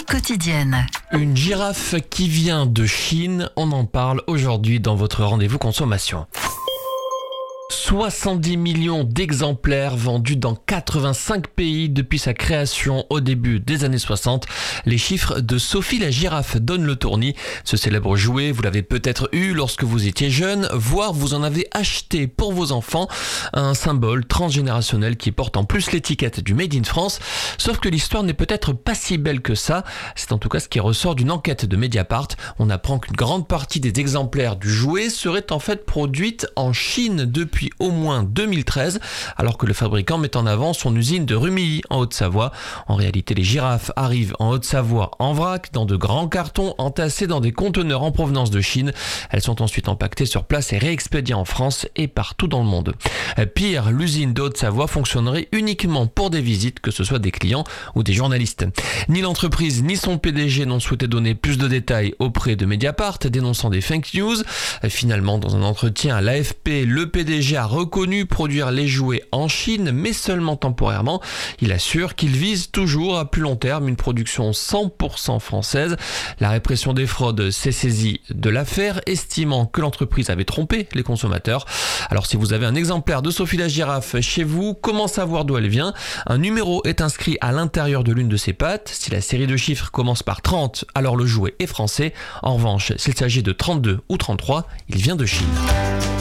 quotidienne. Une girafe qui vient de Chine, on en parle aujourd'hui dans votre rendez-vous consommation. 70 millions d'exemplaires vendus dans 85 pays depuis sa création au début des années 60. Les chiffres de Sophie la girafe donnent le tournis. Ce célèbre jouet, vous l'avez peut-être eu lorsque vous étiez jeune, voire vous en avez acheté pour vos enfants. Un symbole transgénérationnel qui porte en plus l'étiquette du Made in France. Sauf que l'histoire n'est peut-être pas si belle que ça. C'est en tout cas ce qui ressort d'une enquête de Mediapart. On apprend qu'une grande partie des exemplaires du jouet seraient en fait produites en Chine depuis au moins 2013, alors que le fabricant met en avant son usine de Rumilly en Haute-Savoie. En réalité, les girafes arrivent en Haute-Savoie en vrac, dans de grands cartons entassés dans des conteneurs en provenance de Chine. Elles sont ensuite empaquetées sur place et réexpédiées en France et partout dans le monde. Pire, l'usine de Haute-Savoie fonctionnerait uniquement pour des visites, que ce soit des clients ou des journalistes. Ni l'entreprise ni son PDG n'ont souhaité donner plus de détails auprès de Mediapart, dénonçant des fake news. Finalement, dans un entretien à l'AFP, le PDG a reconnu produire les jouets en Chine, mais seulement temporairement. Il assure qu'il vise toujours à plus long terme une production 100% française. La répression des fraudes s'est saisie de l'affaire, estimant que l'entreprise avait trompé les consommateurs. Alors si vous avez un exemplaire de Sophie la girafe chez vous, comment savoir d'où elle vient ? Un numéro est inscrit à l'intérieur de l'une de ses pattes. Si la série de chiffres commence par 30, alors le jouet est français. En revanche, s'il s'agit de 32 ou 33, il vient de Chine.